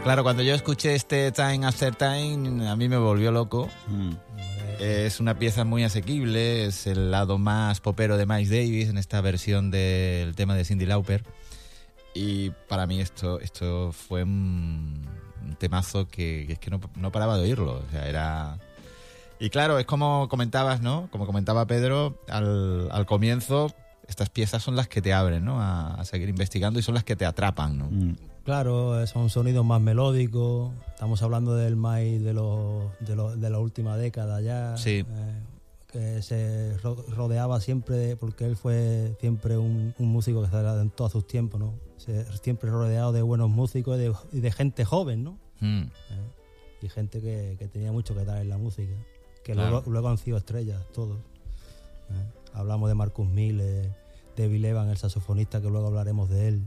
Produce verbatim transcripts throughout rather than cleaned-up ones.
Claro, cuando yo escuché este Time After Time, a mí me volvió loco. Mm. Es una pieza muy asequible, es el lado más popero de Miles Davis en esta versión del tema de Cyndi Lauper. Y para mí esto, esto fue un, un temazo que, que es que no, no paraba de oírlo. O sea, era... Y claro, es como comentabas, ¿no? Como comentaba Pedro, al, al comienzo, estas piezas son las que te abren, ¿no? A, a seguir investigando y son las que te atrapan, ¿no? Mm. Claro, son sonidos más melódicos. Estamos hablando del Miles de, los, de, los, de la última década ya. Sí. Eh, que se rodeaba siempre, porque él fue siempre un, un músico que se adelantó a sus tiempos, ¿no? Se, siempre rodeado de buenos músicos y de, y de gente joven, ¿no? Mm. Eh, y gente que, que tenía mucho que dar en la música. Que claro. luego, luego han sido estrellas, todos. ¿eh? Hablamos de Marcus Miller, de Bill Evans, el saxofonista, que luego hablaremos de él.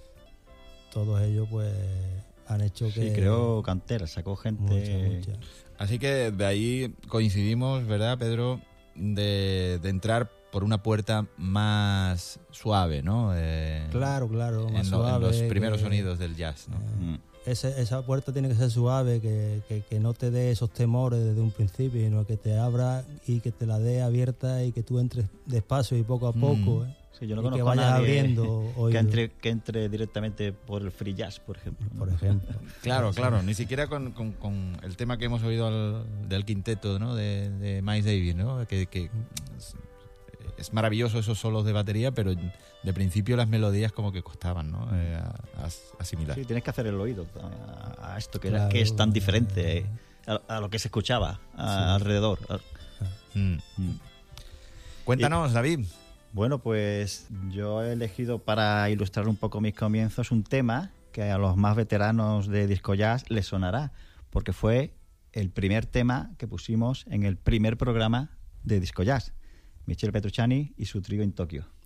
Todos ellos, pues, han hecho que... Sí, creó cantera, sacó gente... Mucha, mucha. Así que de ahí coincidimos, ¿verdad, Pedro? De, de entrar por una puerta más suave, ¿no? Eh, claro, claro, más en, lo, suave. En los primeros que, sonidos del jazz, ¿no? Eh, mm. ese, esa puerta tiene que ser suave, que, que, que no te dé esos temores desde un principio, sino que te abra y que te la dé abierta y que tú entres despacio y poco a poco, Mm. ¿eh? Sí, yo no y conozco que vayas a nadie abriendo que entre, que entre directamente por el free jazz, por ejemplo. ¿no? Por ejemplo. Claro, claro, ni siquiera con, con, con el tema que hemos oído al, del quinteto, ¿no? de, de Miles Davis, ¿no? Que, que es, es maravilloso esos solos de batería, pero de principio las melodías como que costaban, ¿no? Eh, a, a asimilar. Sí, tienes que hacer el oído a, a esto que, claro, era, que es tan diferente eh, a, a lo que se escuchaba a, sí. alrededor. Mm. Mm. Cuéntanos, y, David. Bueno, pues yo he elegido para ilustrar un poco mis comienzos un tema que a los más veteranos de disco jazz les sonará, porque fue el primer tema que pusimos en el primer programa de disco jazz, Michel Petrucciani y su trío en Tokio.